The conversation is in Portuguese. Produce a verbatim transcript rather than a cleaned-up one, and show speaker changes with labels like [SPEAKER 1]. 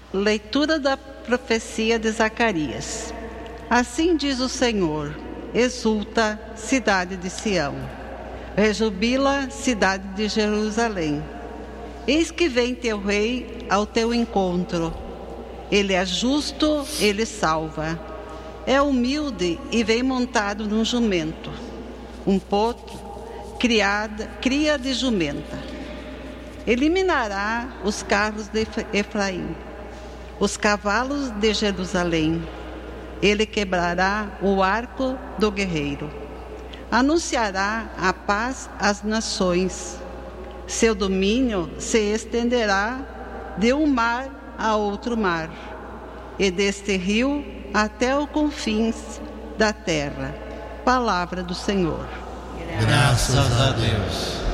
[SPEAKER 1] Leitura da profecia de Zacarias. Assim diz o Senhor: exulta, cidade de Sião, rejubila, cidade de Jerusalém. Eis que vem teu rei ao teu encontro. Ele é justo, ele salva. É humilde e vem montado num jumento, um potro, criada, cria de jumenta. Eliminará os carros de Efraim, os cavalos de Jerusalém. Ele quebrará o arco do guerreiro. Anunciará a paz às nações. Seu domínio se estenderá de um mar a outro mar, e deste rio até os confins da terra. Palavra do Senhor.
[SPEAKER 2] Graças a Deus.